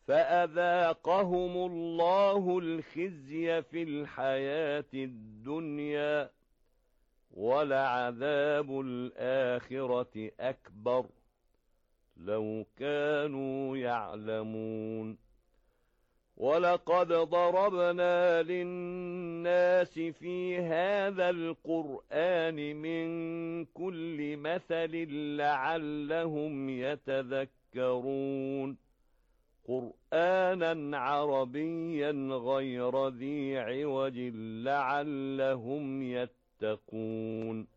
فأذاقهم الله الخزي في الحياة الدنيا ولعذاب الآخرة أكبر لو كانوا يعلمون ولقد ضربنا للناس في هذا القرآن من كل مثل لعلهم يتذكرون قرآنا عربيا غير ذي عوج لعلهم يتقون